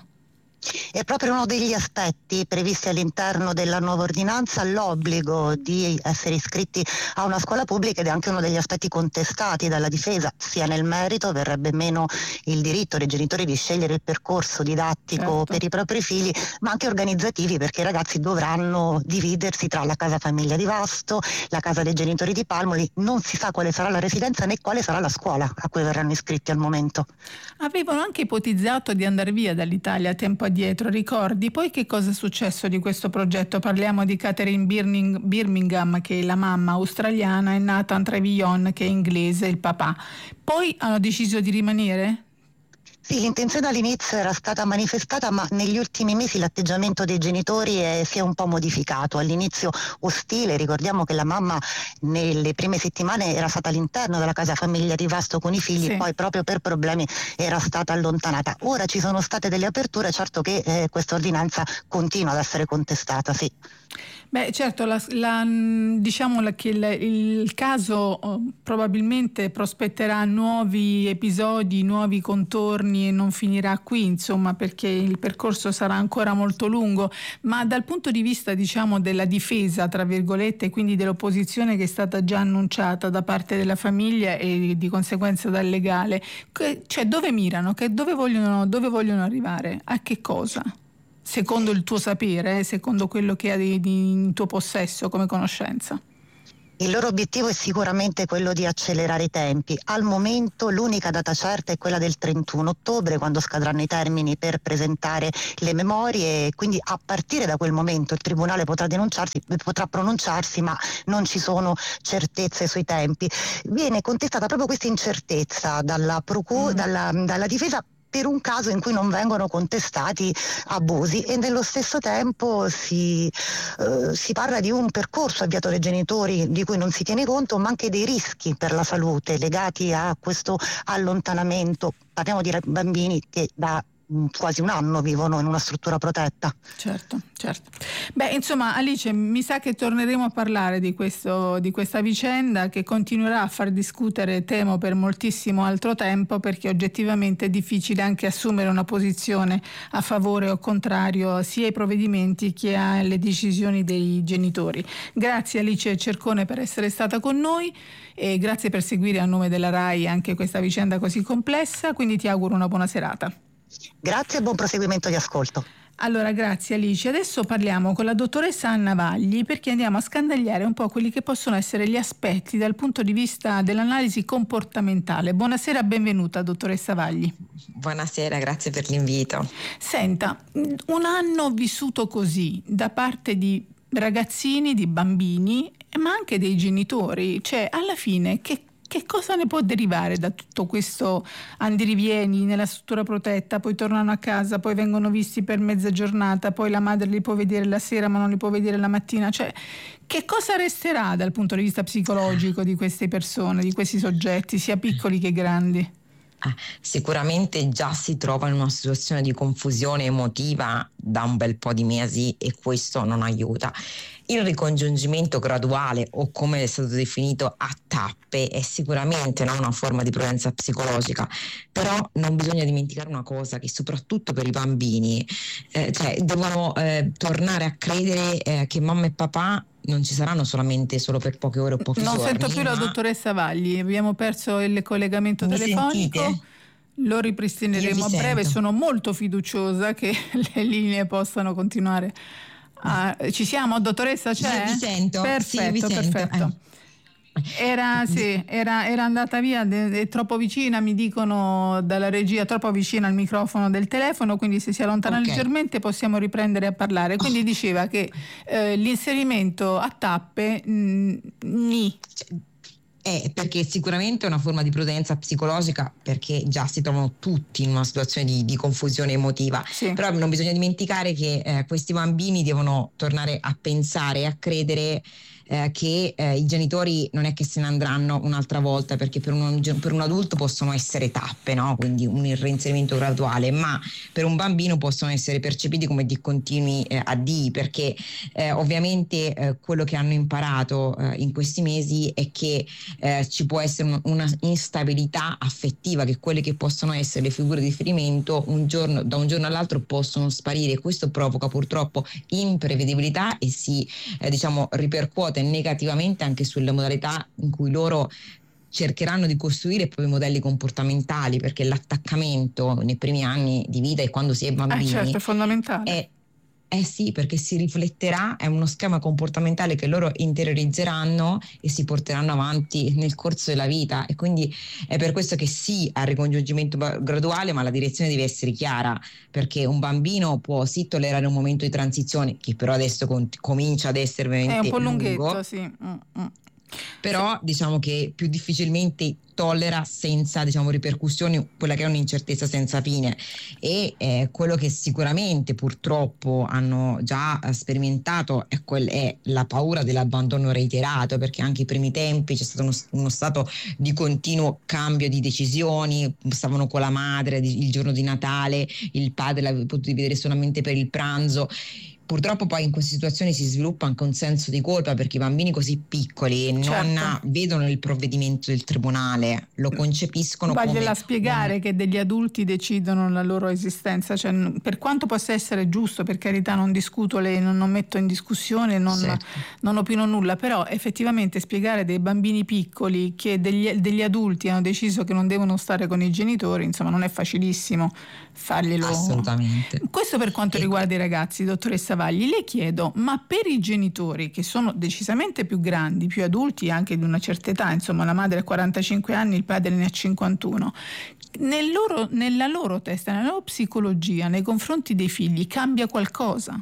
È proprio uno degli aspetti previsti all'interno della nuova ordinanza, l'obbligo di essere iscritti a una scuola pubblica, ed è anche uno degli aspetti contestati dalla difesa, sia nel merito, verrebbe meno il diritto dei genitori di scegliere il percorso didattico certo. per i propri figli, ma anche organizzativi, perché i ragazzi dovranno dividersi tra la casa famiglia di Vasto, la casa dei genitori di Palmoli. Non si sa quale sarà la residenza né quale sarà la scuola a cui verranno iscritti al momento. Avevano anche ipotizzato di andare via dall'Italia a tempo addietro, ricordi? Poi che cosa è successo di questo progetto? Parliamo di Catherine Birmingham, che è la mamma australiana, e Nathan Trevillon, che è inglese, il papà. Poi hanno deciso di rimanere? Sì, l'intenzione all'inizio era stata manifestata, ma negli ultimi mesi l'atteggiamento dei genitori è, si è un po' modificato. All'inizio ostile, ricordiamo che la mamma nelle prime settimane era stata all'interno della casa famiglia di Vasto con i figli, sì. Poi proprio per problemi era stata allontanata. Ora ci sono state delle aperture, certo che eh, questa ordinanza continua ad essere contestata, sì. Beh, certo, la, la, diciamo che il, il caso oh, probabilmente prospetterà nuovi episodi, nuovi contorni e non finirà qui, insomma, perché il percorso sarà ancora molto lungo, ma dal punto di vista, diciamo, della difesa, tra virgolette, quindi dell'opposizione che è stata già annunciata da parte della famiglia e di conseguenza dal legale, che, cioè dove mirano, che dove vogliono, dove vogliono arrivare, a che cosa? Secondo il tuo sapere, secondo quello che hai in tuo possesso come conoscenza? Il loro obiettivo è sicuramente quello di accelerare i tempi. Al momento l'unica data certa è quella del trentuno ottobre, quando scadranno i termini per presentare le memorie, e quindi a partire da quel momento il Tribunale potrà denunciarsi, potrà pronunciarsi, ma non ci sono certezze sui tempi. Viene contestata proprio questa incertezza dalla procura, mm. dalla, dalla difesa, per un caso in cui non vengono contestati abusi, e nello stesso tempo si, eh, si parla di un percorso avviato dai genitori di cui non si tiene conto, ma anche dei rischi per la salute legati a questo allontanamento. Parliamo di bambini che da quasi un anno vivono in una struttura protetta. Certo, certo. Beh, insomma, Alice, mi sa che torneremo a parlare di questo, di questa vicenda, che continuerà a far discutere, temo, per moltissimo altro tempo, perché oggettivamente è difficile anche assumere una posizione a favore o contrario sia ai provvedimenti che alle decisioni dei genitori. Grazie Alice Cercone per essere stata con noi e grazie per seguire a nome della RAI anche questa vicenda così complessa, quindi ti auguro una buona serata. Grazie e buon proseguimento di ascolto. Allora, grazie Alice. Adesso parliamo con la dottoressa Anna Vagli, perché andiamo a scandagliare un po' quelli che possono essere gli aspetti dal punto di vista dell'analisi comportamentale. Buonasera, benvenuta dottoressa Vagli. Buonasera, grazie per l'invito. Senta, un anno vissuto così da parte di ragazzini, di bambini, ma anche dei genitori, cioè alla fine che Che cosa ne può derivare da tutto questo andirivieni nella struttura protetta, poi tornano a casa, poi vengono visti per mezza giornata, poi la madre li può vedere la sera ma non li può vedere la mattina? Cioè, che cosa resterà dal punto di vista psicologico di queste persone, di questi soggetti, sia piccoli che grandi? Ah, sicuramente già si trova in una situazione di confusione emotiva da un bel po' di mesi e questo non aiuta. Il ricongiungimento graduale, o come è stato definito a tappe, è sicuramente no, una forma di prudenza psicologica, però non bisogna dimenticare una cosa, che soprattutto per i bambini eh, cioè, devono eh, tornare a credere eh, che mamma e papà non ci saranno solamente solo per poche ore o pochi non giorni. Non sento più ma... la dottoressa Vagli, abbiamo perso il collegamento Mi telefonico. Sentite? Lo ripristineremo a breve, sento. Sono molto fiduciosa che le linee possano continuare. Ah, ci siamo, dottoressa? C'è? Io vi sento. Perfetto, sì, vi perfetto. Sento. Era, sì, era, era andata via, è troppo vicina, mi dicono dalla regia, troppo vicina al microfono del telefono, quindi se si allontana okay. leggermente possiamo riprendere a parlare. Quindi oh. diceva che eh, l'inserimento a tappe mh, ni. Eh, perché sicuramente è una forma di prudenza psicologica, perché già si trovano tutti in una situazione di, di confusione emotiva, sì. Però non bisogna dimenticare che eh, questi bambini devono tornare a pensare e a credere eh, che eh, i genitori non è che se ne andranno un'altra volta, perché per un, per un adulto possono essere tappe, no? Quindi un reinserimento graduale, ma per un bambino possono essere percepiti come dei continui eh, addii, perché eh, ovviamente eh, quello che hanno imparato eh, in questi mesi è che Eh, ci può essere un, una instabilità affettiva, che quelle che possono essere le figure di riferimento un giorno, da un giorno all'altro possono sparire. Questo provoca purtroppo imprevedibilità e si eh, diciamo ripercuote negativamente anche sulle modalità in cui loro cercheranno di costruire i propri modelli comportamentali, perché l'attaccamento nei primi anni di vita e quando si è bambini eh certo, è fondamentale. È Eh sì, perché si rifletterà, è uno schema comportamentale che loro interiorizzeranno e si porteranno avanti nel corso della vita, e quindi è per questo che sì al ricongiungimento graduale, ma la direzione deve essere chiara, perché un bambino può sì tollerare un momento di transizione, che però adesso con- comincia ad essere veramente è un po' lungo. lunghetto, sì. Mm-mm. Però diciamo che più difficilmente tollera senza, diciamo, ripercussioni quella che è un'incertezza senza fine, e eh, quello che sicuramente purtroppo hanno già sperimentato è, quel, è la paura dell'abbandono reiterato, perché anche i primi tempi c'è stato uno, uno stato di continuo cambio di decisioni, stavano con la madre il giorno di Natale, il padre l'aveva potuto vedere solamente per il pranzo. Purtroppo poi in queste situazioni si sviluppa anche un senso di colpa, perché i bambini così piccoli certo. non vedono il provvedimento del tribunale, lo concepiscono Vagliela come... Vagliela spiegare un... che degli adulti decidono la loro esistenza, cioè, per quanto possa essere giusto, per carità, non discuto, le, non, non metto in discussione, non, certo. non opino nulla, però effettivamente spiegare dei bambini piccoli che degli, degli adulti hanno deciso che non devono stare con i genitori, insomma non è facilissimo farglielo. Assolutamente. Questo per quanto e... riguarda i ragazzi, dottoressa Valli, le chiedo, ma per i genitori che sono decisamente più grandi, più adulti, anche di una certa età, insomma la madre ha quarantacinque anni, il padre ne ha cinquantuno, nel loro, nella loro testa, nella loro psicologia nei confronti dei figli cambia qualcosa?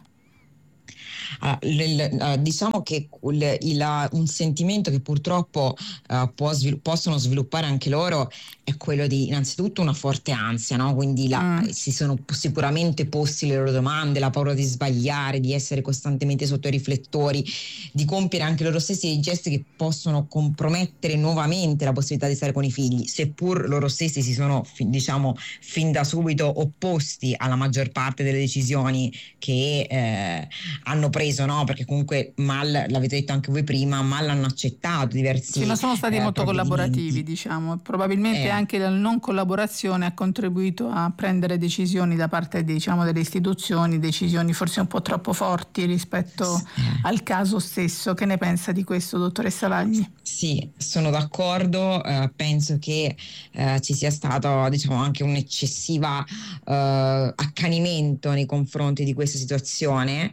Uh, l, uh, diciamo che il, il, un sentimento che purtroppo uh, può svil- possono sviluppare anche loro è quello di innanzitutto una forte ansia, no? Quindi la, mm. si sono sicuramente posti le loro domande, la paura di sbagliare, di essere costantemente sotto i riflettori, di compiere anche loro stessi dei gesti che possono compromettere nuovamente la possibilità di stare con i figli, seppur loro stessi si sono fi, diciamo fin da subito opposti alla maggior parte delle decisioni che eh, hanno preso, no? Perché comunque mal, l'avete detto anche voi prima, mal hanno accettato diversi sì, ma sono stati eh, molto collaborativi, diciamo, probabilmente eh. anche la non collaborazione ha contribuito a prendere decisioni da parte, diciamo, delle istituzioni, decisioni forse un po' troppo forti rispetto sì. al caso stesso. Che ne pensa di questo, dottoressa Vagli? Sì, sono d'accordo, eh, penso che eh, ci sia stato, diciamo, anche un eccessiva eh, accanimento nei confronti di questa situazione,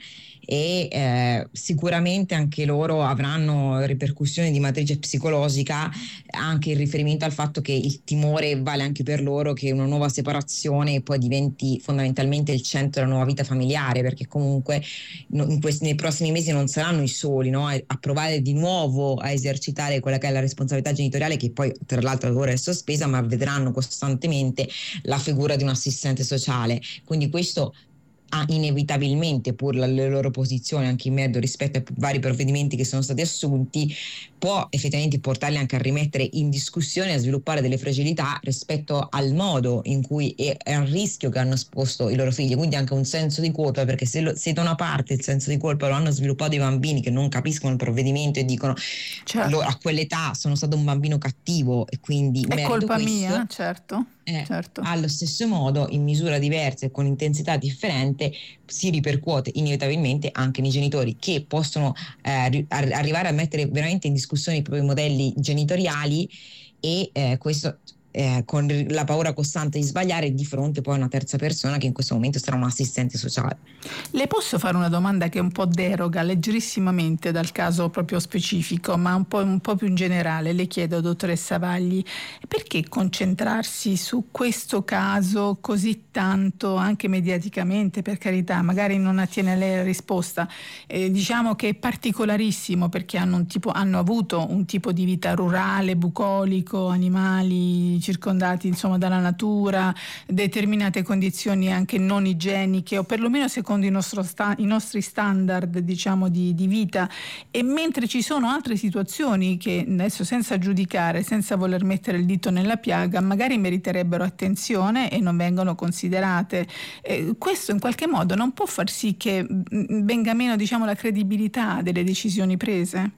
e eh, sicuramente anche loro avranno ripercussioni di matrice psicologica, anche in riferimento al fatto che il timore vale anche per loro che una nuova separazione poi diventi fondamentalmente il centro della nuova vita familiare, perché comunque in questi, nei prossimi mesi non saranno i soli, no? a provare di nuovo a esercitare quella che è la responsabilità genitoriale, che poi tra l'altro ora è sospesa, ma vedranno costantemente la figura di un assistente sociale. Quindi questo ha inevitabilmente, pur la, le loro posizioni anche in merito rispetto ai vari provvedimenti che sono stati assunti, può effettivamente portarli anche a rimettere in discussione, a sviluppare delle fragilità rispetto al modo in cui è, è un rischio che hanno esposto i loro figli, quindi anche un senso di colpa, perché se, lo, se da una parte il senso di colpa lo hanno sviluppato i bambini che non capiscono il provvedimento e dicono certo. lo, a quell'età sono stato un bambino cattivo e quindi è colpa questo, mia, certo. Eh, certo. Allo stesso modo, in misura diversa e con intensità differente, si ripercuote inevitabilmente anche nei genitori, che possono eh, ri- arrivare a mettere veramente in discussione i propri modelli genitoriali, e eh, questo eh, con la paura costante di sbagliare di fronte poi a una terza persona che in questo momento sarà un assistente sociale. Le posso fare una domanda che un po' deroga leggerissimamente dal caso proprio specifico, ma un po', un po' più in generale? Le chiedo, dottoressa Vagli, perché concentrarsi su questo caso così tanto, anche mediaticamente, per carità, magari non attiene a lei la risposta, eh, diciamo che è particolarissimo perché hanno, un tipo, hanno avuto un tipo di vita rurale, bucolico, animali circondati insomma dalla natura, determinate condizioni anche non igieniche, o perlomeno secondo i, nostro sta- i nostri standard, diciamo, di, di vita, e mentre ci sono altre situazioni che adesso, senza giudicare, senza voler mettere il dito nella piaga, magari meriterebbero attenzione e non vengono considerate. Eh, questo in qualche modo non può far sì che venga meno, diciamo, la credibilità delle decisioni prese?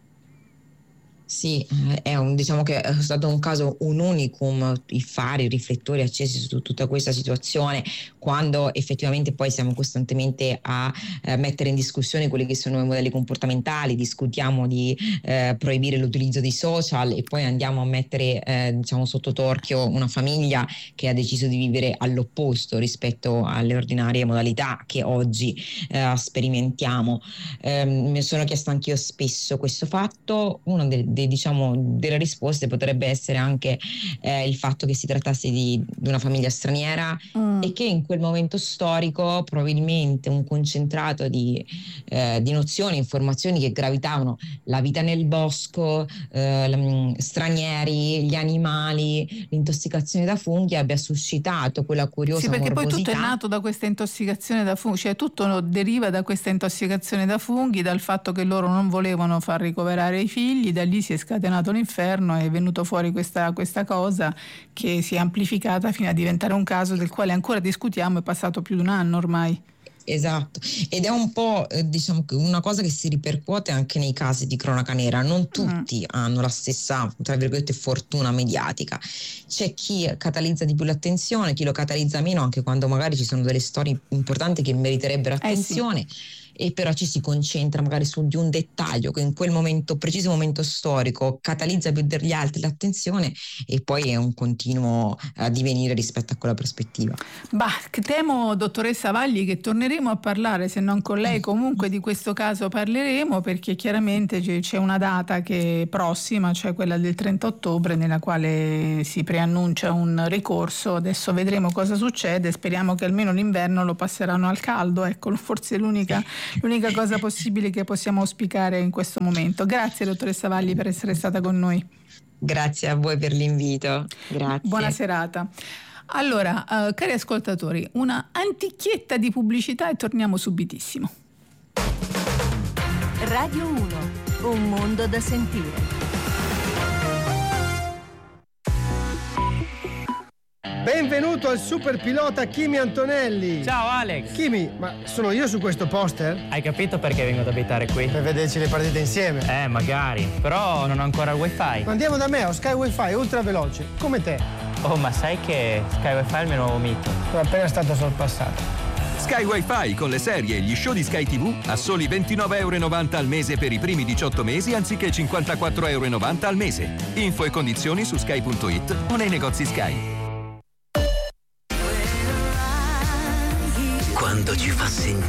Sì, è un, diciamo che è stato un caso, un unicum, i fari, i riflettori accesi su tutta questa situazione, quando effettivamente poi siamo costantemente a eh, mettere in discussione quelli che sono i modelli comportamentali, discutiamo di eh, proibire l'utilizzo di social e poi andiamo a mettere eh, diciamo sotto torchio una famiglia che ha deciso di vivere all'opposto rispetto alle ordinarie modalità che oggi eh, sperimentiamo. Eh, mi sono chiesta anch'io spesso questo fatto. Uno dei de, diciamo, delle risposte potrebbe essere anche eh, il fatto che si trattasse di, di una famiglia straniera mm. e che in quel momento storico probabilmente un concentrato di, eh, di nozioni, informazioni che gravitavano: la vita nel bosco, eh, stranieri, gli animali, l'intossicazione da funghi, abbia suscitato quella curiosa sì, perché morbosità. Poi tutto è nato da questa intossicazione da funghi, cioè tutto deriva da questa intossicazione da funghi, dal fatto che loro non volevano far ricoverare i figli, da lì si è scatenato l'inferno, è venuto fuori questa, questa cosa che si è amplificata fino a diventare un caso del quale ancora discutiamo, è passato più di un anno ormai. Esatto, ed è un po' eh, diciamo una cosa che si ripercuote anche nei casi di cronaca nera. Non tutti mm. hanno la stessa, tra virgolette, fortuna mediatica. C'è chi catalizza di più l'attenzione, chi lo catalizza meno, anche quando magari ci sono delle storie importanti che meriterebbero attenzione. Eh sì. E però ci si concentra magari su di un dettaglio che in quel momento, preciso momento storico, catalizza più degli altri l'attenzione, e poi è un continuo addivenire rispetto a quella prospettiva. Bah, temo, dottoressa Vagli, che torneremo a parlare, se non con lei comunque di questo caso parleremo, perché chiaramente c'è una data che è prossima, cioè quella del trenta ottobre, nella quale si preannuncia un ricorso. Adesso vedremo cosa succede, speriamo che almeno l'inverno lo passeranno al caldo, ecco, forse l'unica l'unica cosa possibile che possiamo auspicare in questo momento. Grazie dottoressa Valli per essere stata con noi. Grazie a voi per l'invito. Grazie. Buona serata. Allora, uh, cari ascoltatori, una antichietta di pubblicità e torniamo subitissimo. Radio uno, un mondo da sentire. Benvenuto al super pilota Kimi Antonelli. Ciao Alex. Kimi, ma sono io su questo poster? Hai capito perché vengo ad abitare qui? Per vederci le partite insieme. Eh, magari, però non ho ancora il wifi. Ma andiamo da me, ho Sky Wifi ultra veloce, come te. Oh, ma sai che Sky Wifi è il mio nuovo mito? Sono appena stato sorpassato. Sky Wifi con le serie e gli show di Sky tivù a soli ventinove virgola novanta euro al mese per i primi diciotto mesi anziché cinquantaquattro virgola novanta euro al mese. Info e condizioni su sky punto it o nei negozi Sky. Quando ci fa sentire